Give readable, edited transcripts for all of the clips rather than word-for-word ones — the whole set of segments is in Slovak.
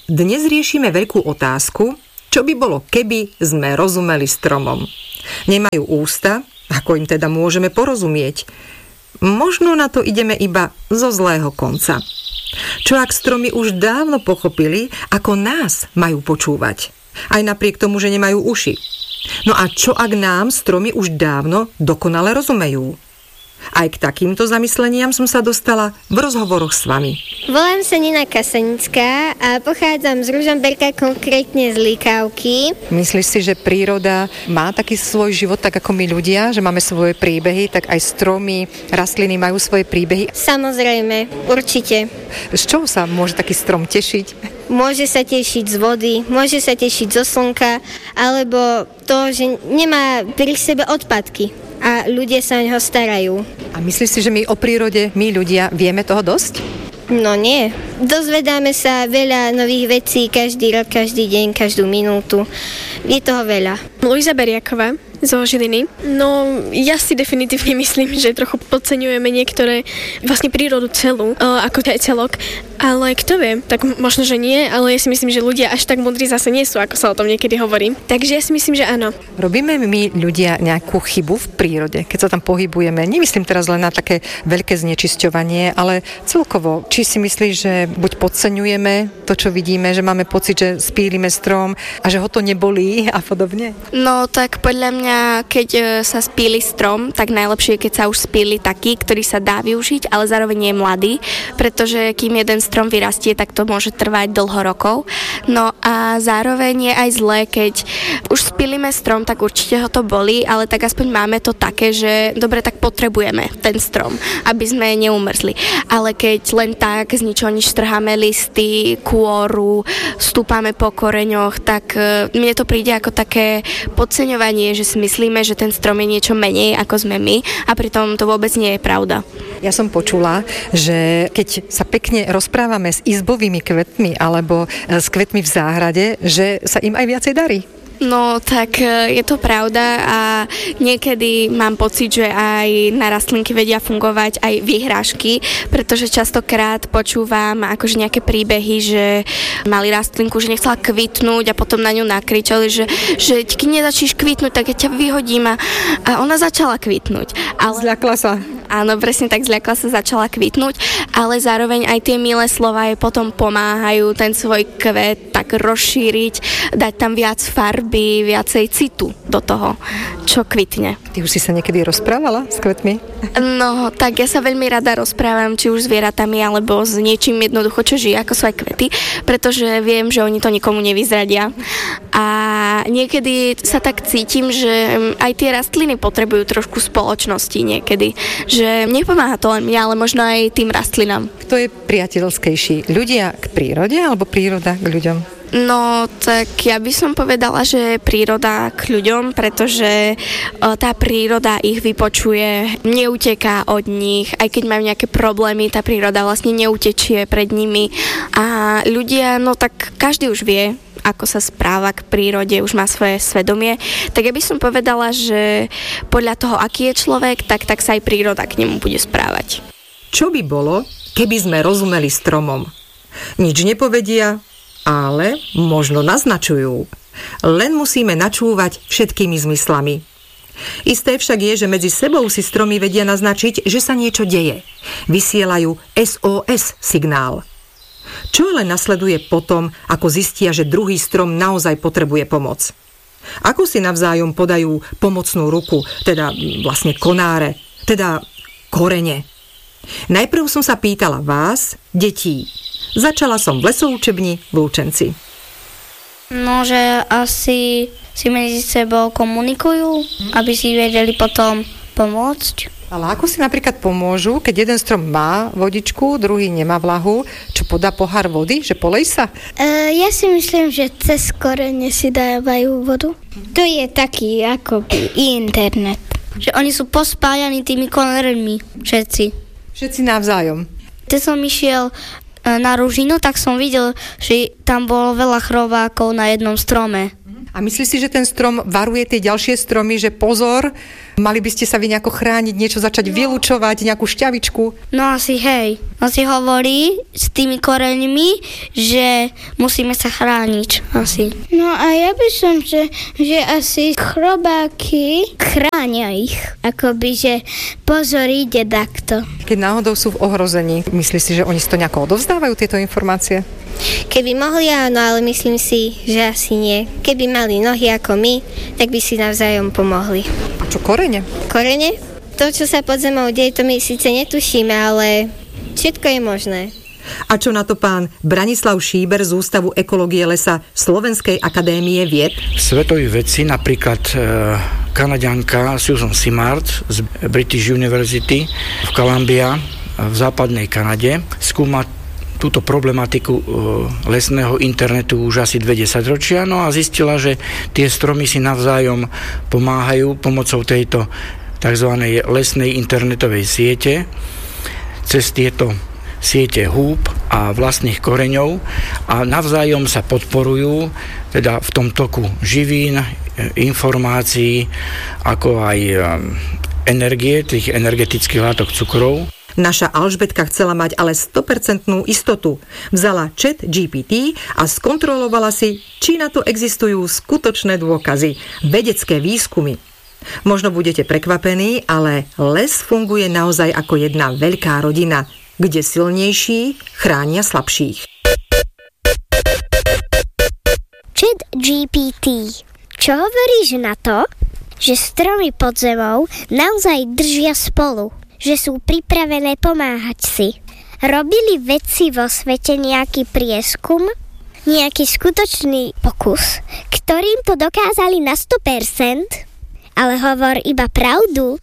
Dnes riešime veľkú otázku, čo by bolo, keby sme rozumeli stromom. Nemajú ústa, ako im teda môžeme porozumieť? Možno na to ideme iba zo zlého konca. Čo ak stromy už dávno pochopili, ako nás majú počúvať? Aj napriek tomu, že nemajú uši. No a čo ak nám stromy už dávno dokonale rozumejú? Aj k takýmto zamysleniam som sa dostala v rozhovoroch s vami. Volám sa Nina Kasanická a pochádzam z Ružomberka, konkrétne z Líkavky. Myslíš si, že príroda má taký svoj život, tak ako my ľudia, že máme svoje príbehy, tak aj stromy, rastliny majú svoje príbehy? Samozrejme, určite. Z čoho sa môže taký strom tešiť? Môže sa tešiť z vody, môže sa tešiť zo slnka, alebo to, že nemá pri sebe odpadky a ľudia sa o neho starajú. A myslíš si, že my o prírode, my ľudia, vieme toho dosť? No nie. Dozvedáme sa veľa nových vecí každý rok, každý deň, každú minútu. Je toho veľa. Luisa Beriaková zo Žiliny. No, ja si definitívne myslím, že trochu podceňujeme niektoré vlastne prírodu celú, ako aj celok, ale kto vie, tak možno, že nie, ale ja si myslím, že ľudia až tak múdri zase nie sú, ako sa o tom niekedy hovorí. Takže ja si myslím, že áno. Robíme my ľudia nejakú chybu v prírode, keď sa tam pohybujeme? Nemyslím teraz len na také veľké znečisťovanie, ale celkovo, či si myslíš, že buď podceňujeme to, čo vidíme, že máme pocit, že spílime strom a že ho to nebolí a podobne? No, tak podľa mňa, keď sa spíli strom, tak najlepšie je, keď sa už spíli taký, ktorý sa dá využiť, ale zároveň nie je mladý, pretože kým jeden strom vyrastie, tak to môže trvať dlho rokov. No a zároveň je aj zlé, keď už spílime strom, tak určite ho to bolí, ale tak aspoň máme to také, že dobre, tak potrebujeme ten strom, aby sme neumrzli. Ale keď len tak z ničoho nič trháme listy, kôru, stúpame po koreňoch, tak mne to príde ako také podceňovanie, že si myslíme, že ten strom je niečo menej ako sme my a pritom to vôbec nie je pravda. Ja som počula, že keď sa pekne rozprávame s izbovými kvetmi alebo s kvetmi v záhrade, že sa im aj viacej darí. No, tak je to pravda a niekedy mám pocit, že aj na rastlinky vedia fungovať aj vyhrážky, pretože častokrát počúvam akože nejaké príbehy, že mali rastlinku, že nechcela kvitnúť a potom na ňu nakričali, že keď nezačíš kvitnúť, tak ja ťa vyhodím a ona začala kvitnúť. Ale zľakla sa. Áno, presne tak, zľakla sa, začala kvitnúť, ale zároveň aj tie milé slová jej potom pomáhajú ten svoj kvet tak rozšíriť, dať tam viac farby, viacej citu do toho, čo kvitne. Ty už si sa niekedy rozprávala s kvetmi? No, tak ja sa veľmi rada rozprávam, či už s zvieratami, alebo s niečím jednoducho, čo žije, ako sú aj kvety, pretože viem, že oni to nikomu nevyzradia. A niekedy sa tak cítim, že aj tie rastliny potrebujú trošku spoločnosti niekedy, že nepomáha to len mňa, ale možno aj tým rastlinám. Kto je priateľskejší? Ľudia k prírode alebo príroda k ľuďom? No, tak ja by som povedala, že príroda k ľuďom, pretože tá príroda ich vypočuje, neuteká od nich, aj keď majú nejaké problémy, tá príroda vlastne neutečie pred nimi a ľudia, no tak každý už vie, ako sa správa k prírode, už má svoje svedomie, tak ja by som povedala, že podľa toho, aký je človek, tak sa aj príroda k nemu bude správať. Čo by bolo, keby sme rozumeli stromom? Nič nepovedia, ale možno naznačujú. Len musíme načúvať všetkými zmyslami. Isté však je, že medzi sebou si stromy vedia naznačiť, že sa niečo deje. Vysielajú SOS signál. Čo ale nasleduje potom, ako zistia, že druhý strom naozaj potrebuje pomoc? Ako si navzájom podajú pomocnú ruku, teda vlastne konáre, teda korene? Najprv som sa pýtala vás, detí. Začala som v lesoučebni v Lučenci. No, že asi si medzi sebou komunikujú, aby si vedeli potom pomôcť. Ale ako si napríklad pomôžu, keď jeden strom má vodičku, druhý nemá vlahu, čo podá pohár vody, že polej sa? Ja si myslím, že cez korene si dávajú vodu. To je taký ako internet. Že oni sú pospájaní tými koreňmi, všetci. Všetci navzájom. Keď som išiel na Ružinu, tak som videl, že tam bolo veľa chrobákov na jednom strome. A myslíš si, že ten strom varuje tie ďalšie stromy, že pozor, mali by ste sa vy nejako chrániť, niečo začať vylúčovať, nejakú šťavičku? No asi hej. Asi hovorí s tými koreňmi, že musíme sa chrániť asi. No a ja by som, že asi chrobáky chránia ich. Akoby, že pozor, ide takto. Keď náhodou sú v ohrození, myslíš si, že oni si to nejako odovzdávajú, tieto informácie? Keby mohli, áno, ale myslím si, že asi nie. Keby mali nohy ako my, tak by si navzájom pomohli. A čo korene? Korene? To, čo sa pod zemou deje, to my síce netušíme, ale všetko je možné. A čo na to pán Branislav Šíber z Ústavu ekológie lesa Slovenskej akadémie vied? Svetoví vedci, napríklad Kanaďanka Susan Simard z British University v Columbia v západnej Kanade skúma túto problematiku lesného internetu už asi 20 ročia, no a zistila, že tie stromy si navzájom pomáhajú pomocou tejto tzv. Lesnej internetovej siete cez tieto siete húb a vlastných koreňov a navzájom sa podporujú teda v tom toku živín, informácií, ako aj energie, tých energetických látok, cukrov. Naša Alžbetka chcela mať ale 100% istotu. Vzala chat GPT a skontrolovala si, či na to existujú skutočné dôkazy, vedecké výskumy. Možno budete prekvapení, ale les funguje naozaj ako jedna veľká rodina, kde silnejší chránia slabších. Chat GPT. Čo hovoríš na to, že stromy pod zemou naozaj držia spolu? Že sú pripravené pomáhať si. Robili vedci vo svete nejaký prieskum, nejaký skutočný pokus, ktorým to dokázali na 100%, ale hovor iba pravdu.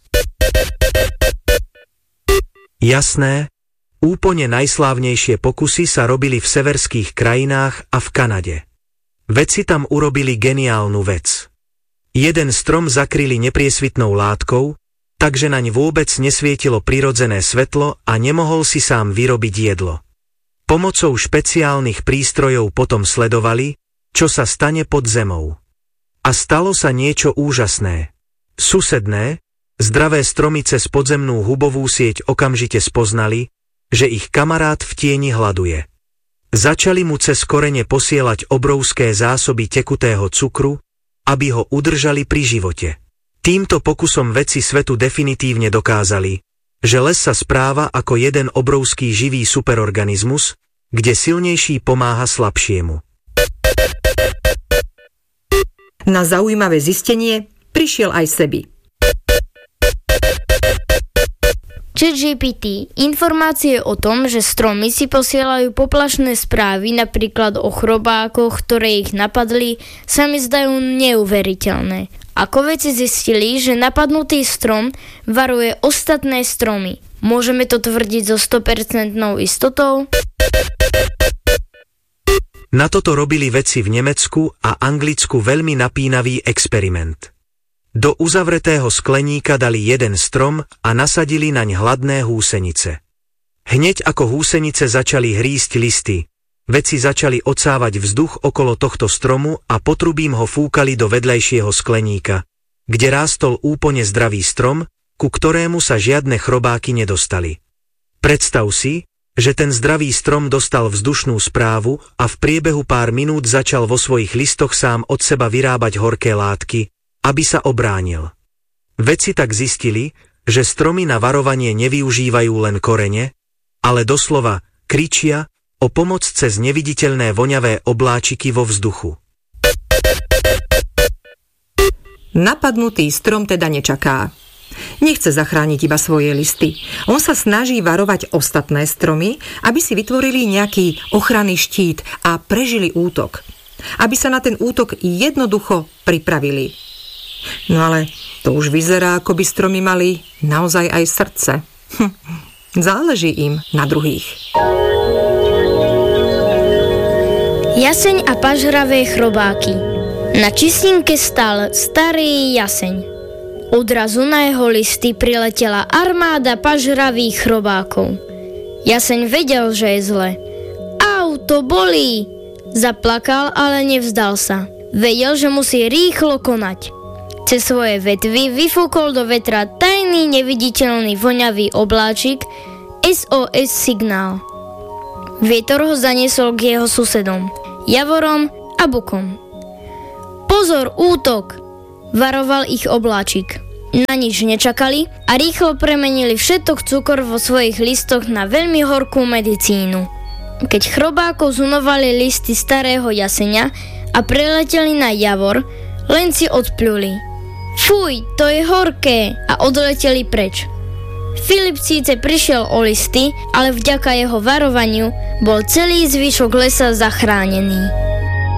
Jasné, úplne najslávnejšie pokusy sa robili v severských krajinách a v Kanade. Vedci tam urobili geniálnu vec. Jeden strom zakryli nepriesvitnou látkou, takže naň vôbec nesvietilo prirodzené svetlo a nemohol si sám vyrobiť jedlo. Pomocou špeciálnych prístrojov potom sledovali, čo sa stane pod zemou. A stalo sa niečo úžasné. Susedné, zdravé stromy cez podzemnú hubovú sieť okamžite spoznali, že ich kamarát v tieni hladuje. Začali mu cez korene posielať obrovské zásoby tekutého cukru, aby ho udržali pri živote. Týmto pokusom vedci svetu definitívne dokázali, že les sa správa ako jeden obrovský živý superorganizmus, kde silnejší pomáha slabšiemu. Na zaujímavé zistenie prišiel aj Sebi. ChatGPT. Informácie o tom, že stromy si posielajú poplašné správy, napríklad o chrobákoch, ktoré ich napadli, sa mi zdajú neuveriteľné. Ako vedci zistili, že napadnutý strom varuje ostatné stromy. Môžeme to tvrdiť so 100% istotou? Na toto robili vedci v Nemecku a Anglicku veľmi napínavý experiment. Do uzavretého skleníka dali jeden strom a nasadili naň hladné húsenice. Hneď ako húsenice začali hrísť listy, vedci začali odsávať vzduch okolo tohto stromu a potrubím ho fúkali do vedľajšieho skleníka, kde rástol úplne zdravý strom, ku ktorému sa žiadne chrobáky nedostali. Predstav si, že ten zdravý strom dostal vzdušnú správu a v priebehu pár minút začal vo svojich listoch sám od seba vyrábať horké látky, aby sa obránil. Vedci tak zistili, že stromy na varovanie nevyužívajú len korene, ale doslova kričia o pomoc cez neviditeľné voňavé obláčiky vo vzduchu. Napadnutý strom teda nečaká. Nechce zachrániť iba svoje listy. On sa snaží varovať ostatné stromy, aby si vytvorili nejaký ochranný štít a prežili útok. Aby sa na ten útok jednoducho pripravili. No ale to už vyzerá, ako by stromy mali naozaj aj srdce. Záleží im na druhých. Jaseň a pažravé chrobáky. Na čistínke stál starý jaseň. Odrazu na jeho listy priletela armáda pažravých chrobákov. Jaseň vedel, že je zle. Au, to bolí! Zaplakal, ale nevzdal sa. Vedel, že musí rýchlo konať. Cez svoje vetvy vyfúkol do vetra tajný neviditeľný voňavý obláčik SOS signál. Vietor ho zaniesol k jeho susedom, javorom a bukom. Pozor, útok! Varoval ich obláčik. Na nič nečakali a rýchlo premenili všetok cukor vo svojich listoch na veľmi horkú medicínu. Keď chrobákov zunovali listy starého jasenia a preleteli na javor, len si odpľuli. Fuj, to je horké! A odleteli preč. Filip síce prišiel o listy, ale vďaka jeho varovaniu bol celý zvyšok lesa zachránený.